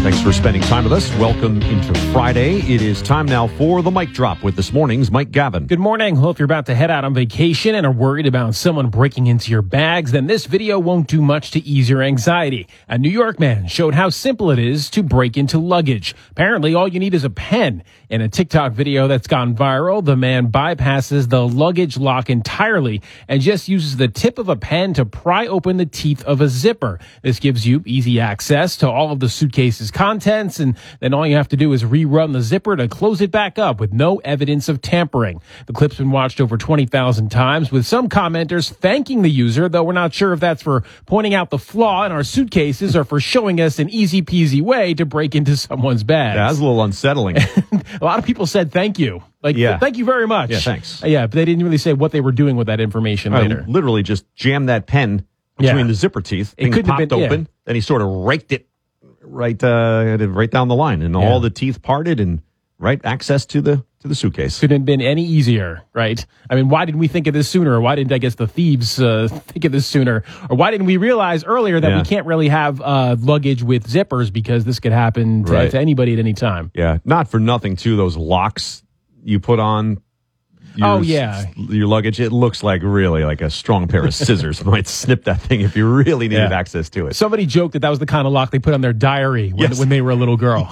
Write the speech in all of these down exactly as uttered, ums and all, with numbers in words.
Thanks for spending time with us. Welcome into Friday. It is time now for the Mic Drop with this morning's Mike Gavin. Good morning. Well, if you're about to head out on vacation and are worried about someone breaking into your bags, then this video won't do much to ease your anxiety. A New York man showed how simple it is to break into luggage. Apparently, all you need is a pen. In a TikTok video that's gone viral, the man bypasses the luggage lock entirely and just uses the tip of a pen to pry open the teeth of a zipper. This gives you easy access to all of the suitcase's contents, and then all you have to do is rerun the zipper to close it back up with no evidence of tampering. The clip's been watched over twenty thousand times, with some commenters thanking the user, though we're not sure if that's for pointing out the flaw in our suitcases or for showing us an easy-peasy way to break into someone's bags. Yeah, that's a little unsettling. A lot of people said thank you. Like, yeah. thank you very much. Yeah, thanks. Uh, yeah, but they didn't really say what they were doing with that information I later. literally just jammed that pen between Yeah. the zipper teeth. It Thing couldn't have popped been- yeah. open. Then he sort of raked it right uh, right down the line, and Yeah. all the teeth parted, and right access to the to the suitcase. Couldn't have been any easier, right? I mean, why didn't we think of this sooner? Or why didn't, I guess, the thieves uh, think of this sooner? Or why didn't we realize earlier that Yeah. we can't really have uh, luggage with zippers because this could happen to, Right. to anybody at any time? Yeah, not for nothing too. Those locks you put on. Your, Oh, yeah. your luggage. It looks like really like a strong pair of scissors might snip that thing if you really needed Yeah. access to it. Somebody joked that that was the kind of lock they put on their diary when, Yes. when they were a little girl.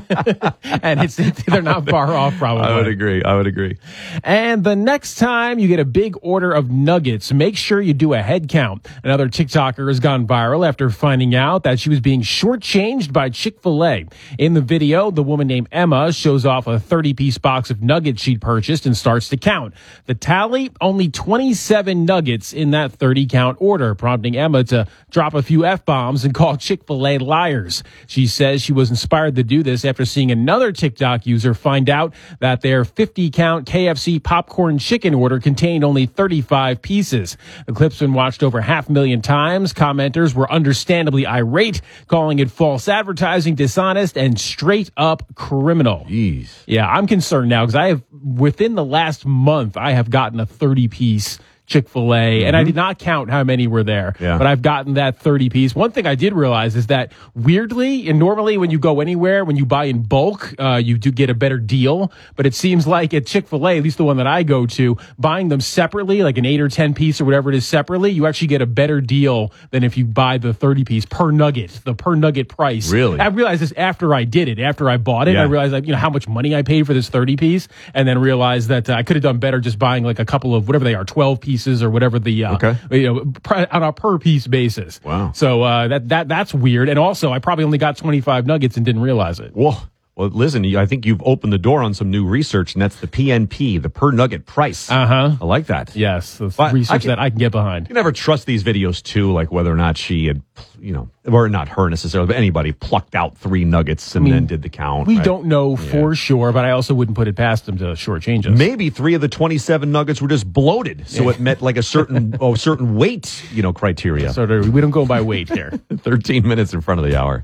And it's they're not far off, probably. I would agree. I would agree. And the next time you get a big order of nuggets, make sure you do a head count. Another TikToker has gone viral after finding out that she was being shortchanged by Chick-fil-A. In the video, the woman named Emma shows off a thirty-piece box of nuggets she'd purchased and starts to count. The tally, only twenty-seven nuggets in that thirty-count order, prompting Emma to drop a few F-bombs and call Chick-fil-A liars. She says she was inspired to do this after seeing another TikTok user find out that their fifty-count K F C popcorn chicken order contained only thirty-five pieces. The clip's been watched over half a million times. Commenters were understandably irate, calling it false advertising, dishonest, and straight-up criminal. Jeez. Yeah, I'm concerned now because I have, within the last month, I have gotten a thirty-piece Chick-fil-A, mm-hmm. and I did not count how many were there, yeah. but I've gotten that thirty-piece. One thing I did realize is that weirdly, and normally when you go anywhere, when you buy in bulk, uh, you do get a better deal, but it seems like at Chick-fil-A, at least the one that I go to, buying them separately, like an eight or ten piece or whatever it is separately, you actually get a better deal than if you buy the thirty-piece per nugget, the per nugget price. Really? I realized this after I did it, after I bought it, Yeah. I realized like, you know, how much money I paid for this thirty-piece, and then realized that uh, I could have done better just buying like a couple of whatever they are, twelve pieces or whatever the uh, Okay. you know pr- on a per piece basis. Wow. So uh, that that that's weird, and also I probably only got twenty-five nuggets and didn't realize it. Whoa. Well, listen, I think you've opened the door on some new research, and that's the P N P, the per nugget price. Uh huh. I like that. Yes, that's But research I can- that I can get behind. You never trust these videos, too, like whether or not she had, you know, or not her necessarily, but anybody plucked out three nuggets and mean, then did the count. We right? don't know for sure, but I also wouldn't put it past them to shortchange us. Maybe three of the twenty-seven nuggets were just bloated, so it met like a certain oh, certain weight, you know, criteria. So there- we don't go by weight here. thirteen minutes in front of the hour.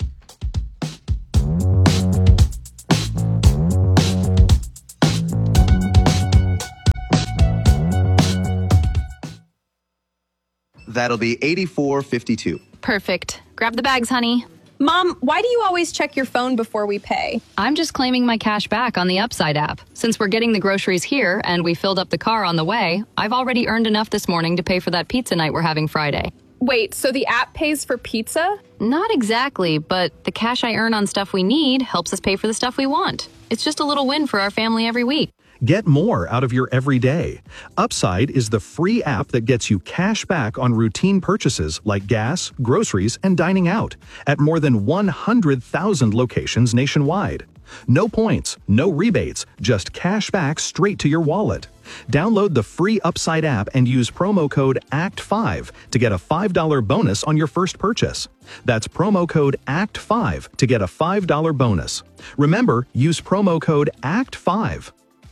That'll be eighty-four fifty-two. Perfect. Grab the bags, honey. Mom, why do you always check your phone before we pay? I'm just claiming my cash back on the Upside app. Since we're getting the groceries here and we filled up the car on the way, I've already earned enough this morning to pay for that pizza night we're having Friday. Wait, so the app pays for pizza? Not exactly, but the cash I earn on stuff we need helps us pay for the stuff we want. It's just a little win for our family every week. Get more out of your everyday. Upside is the free app that gets you cash back on routine purchases like gas, groceries, and dining out at more than one hundred thousand locations nationwide. No points, no rebates, just cash back straight to your wallet. Download the free Upside app and use promo code A C T five to get a five dollars bonus on your first purchase. That's promo code A C T five to get a five dollars bonus. Remember, use promo code A C T five.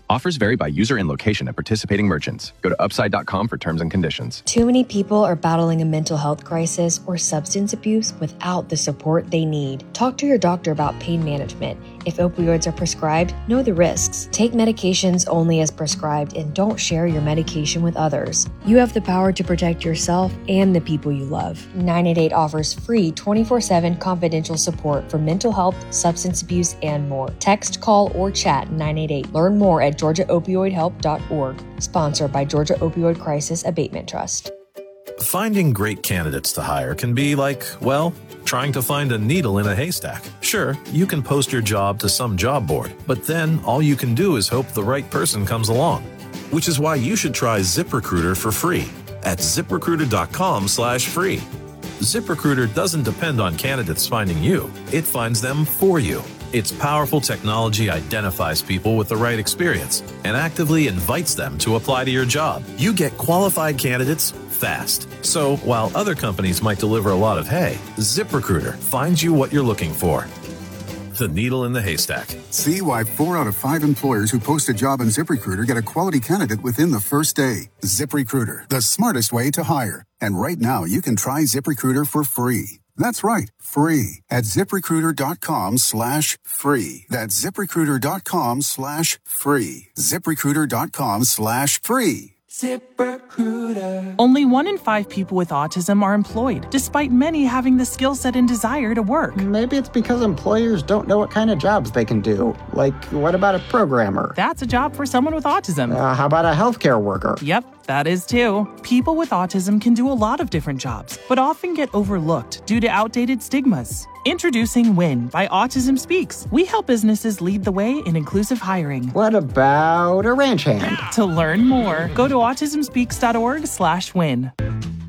Offers vary by user and location at participating merchants. Go to upside dot com for terms and conditions. Too many people are battling a mental health crisis or substance abuse without the support they need. Talk to your doctor about pain management. If opioids are prescribed, know the risks. Take medications only as prescribed and don't share your medication with others. You have the power to protect yourself and the people you love. nine eight eight offers free twenty-four seven confidential support for mental health, substance abuse, and more. Text, call, or chat nine eight eight. Learn more at georgia opioid help dot org. Sponsored by Georgia Opioid Crisis Abatement Trust. Finding great candidates to hire can be like, well, trying to find a needle in a haystack. Sure, you can post your job to some job board, but then all you can do is hope the right person comes along. Which is why you should try ZipRecruiter for free at ZipRecruiter.com slash free. ZipRecruiter doesn't depend on candidates finding you. It finds them for you. Its powerful technology identifies people with the right experience and actively invites them to apply to your job. You get qualified candidates fast. So while other companies might deliver a lot of hay, ZipRecruiter finds you what you're looking for. The needle in the haystack. See why four out of five employers who post a job on ZipRecruiter get a quality candidate within the first day. ZipRecruiter, the smartest way to hire. And right now, you can try ZipRecruiter for free. That's right, free at ZipRecruiter.com slash free. That's ZipRecruiter.com slash free. ZipRecruiter.com slash free. ZipRecruiter. Only one in five people with autism are employed, despite many having the skill set and desire to work. Maybe it's because employers don't know what kind of jobs they can do. Like, what about a programmer? That's a job for someone with autism. Uh, how about a healthcare worker? Yep, that is too. People with autism can do a lot of different jobs, but often get overlooked due to outdated stigmas. Introducing WIN by Autism Speaks. We help businesses lead the way in inclusive hiring. What about a ranch hand? To learn more, go to autism speaks dot org slash win.